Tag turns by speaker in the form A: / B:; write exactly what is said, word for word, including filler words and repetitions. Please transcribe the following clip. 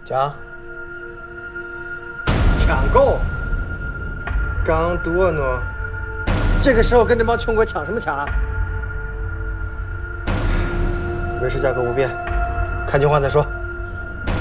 A: 讲。
B: 抢购？刚多呢？这个时候跟这帮穷鬼抢什么抢啊？维持价格不变，看情况再说。